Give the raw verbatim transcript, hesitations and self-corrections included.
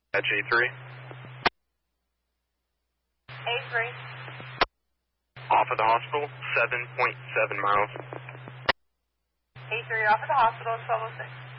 At A three. A three. Off of the hospital, seven point seven miles. A three off of the hospital, twelve oh six.